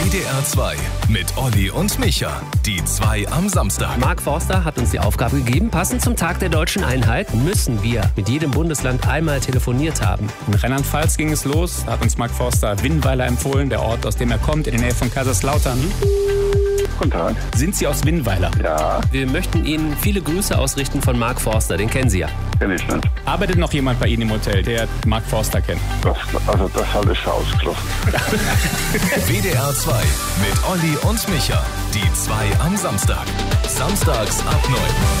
WDR 2 mit Olli und Micha. Die 2 am Samstag. Mark Forster hat uns die Aufgabe gegeben, passend zum Tag der Deutschen Einheit müssen wir mit jedem Bundesland einmal telefoniert haben. In Rheinland-Pfalz ging es los, da hat uns Mark Forster Winnweiler empfohlen, der Ort, aus dem er kommt, in der Nähe von Kaiserslautern. Guten Tag. Sind Sie aus Winnweiler? Ja, Wir möchten Ihnen viele Grüße ausrichten von Mark Forster, den kennen Sie ja. kenn ich nicht. Arbeitet noch jemand bei Ihnen im Hotel, der Mark Forster kennt? Das halte ich für ausgeschlossen. WDR 2 mit Olli und Micha. Die 2 am Samstag. Samstags ab 9.